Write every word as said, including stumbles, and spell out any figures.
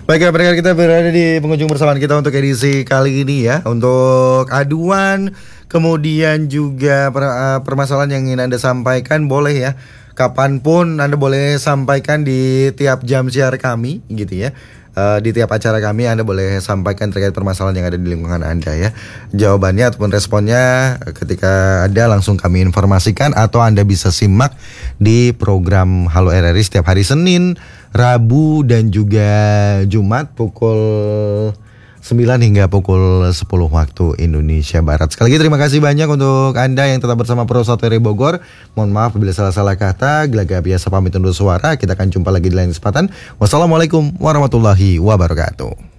Baik, mereka kita berada di pengunjung bersamaan kita untuk edisi kali ini ya. Untuk aduan, kemudian juga per, uh, permasalahan yang ingin Anda sampaikan, boleh ya. Kapanpun Anda boleh sampaikan di tiap jam siar kami gitu ya. Uh, di tiap acara kami Anda boleh sampaikan terkait permasalahan yang ada di lingkungan Anda ya. Jawabannya ataupun responnya ketika ada langsung kami informasikan, atau Anda bisa simak di program Halo R R I setiap hari Senin, Rabu dan juga Jumat pukul sembilan hingga pukul sepuluh waktu Indonesia Barat. Sekali lagi terima kasih banyak untuk Anda yang tetap bersama Pro satu R I Bogor. Mohon maaf bila salah-salah kata. Gelaga biasa pamit undur suara. Kita akan jumpa lagi di lain kesempatan. Wassalamualaikum warahmatullahi wabarakatuh.